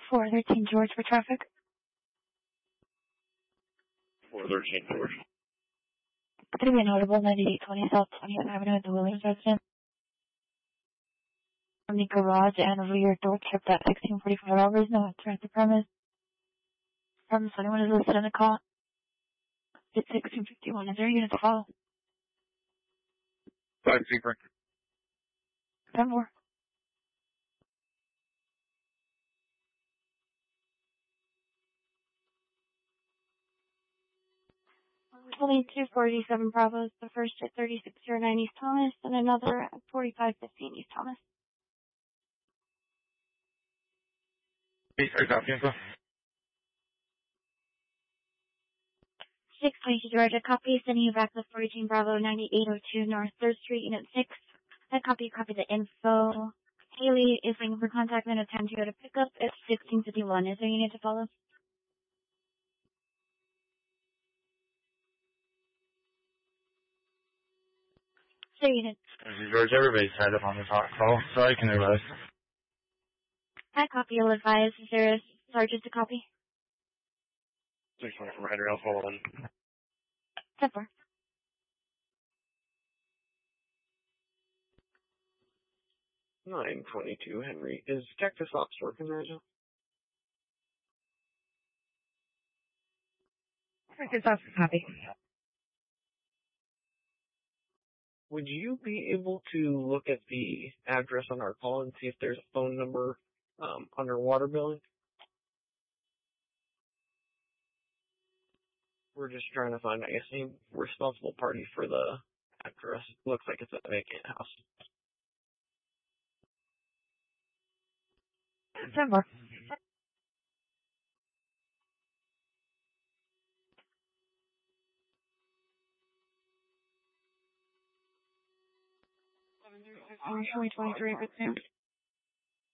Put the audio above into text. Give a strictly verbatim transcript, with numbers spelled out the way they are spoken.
four thirteen George for traffic. four thirteen George. Going to be an audible ninety-eight twenty South twentieth Avenue at the Williams residence. From the garage and rear door kept at sixteen forty-five hours. No answer at the premise. Premise anyone is listed on the call. It's sixteen fifty-one. Is there a unit to follow? Five Secret. ten four. Only two forty-seven Bravos, the first at thirty-six oh nine East Thomas, and another at forty-five fifteen East Thomas. Hey, sorry, copy info. six twenty-two Georgia, copy, sending you back the fourteen Bravo ninety-eight oh two North third Street, Unit six. I copy, copy the info. Haley is waiting for contact and a time to go to pick up. It's sixteen fifty-one. Is there a unit to follow? Sir, unit. George, everybody's tied up on this hot call, so I can advise. I copy, you'll advise. Is there a sergeant to copy? six twenty-four Henry, I'll follow in. ten four. nine twenty-two Henry. Is Texas Ops working right now? Texas Ops copy. Would you be able to look at the address on our call and see if there's a phone number um, under water billing? We're just trying to find, I guess, any responsible party for the address. Looks like it's a vacant house. ten four. seven three six, twenty-three,